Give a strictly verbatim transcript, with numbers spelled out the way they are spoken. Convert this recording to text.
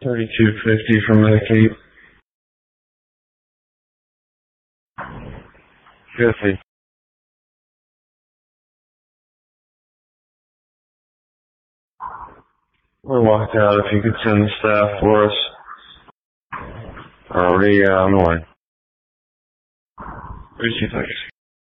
Thirty-two fifty for Medicaid. Fifty. We're locked out. If you could send the staff for us. Already uh, on the way. Thirty-two seconds.